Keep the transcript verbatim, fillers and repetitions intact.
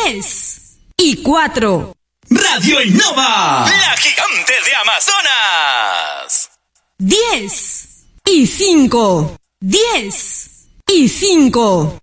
diez y cuatro. Radio Innova, la gigante de Amazonas. diez y cinco. diez y cinco.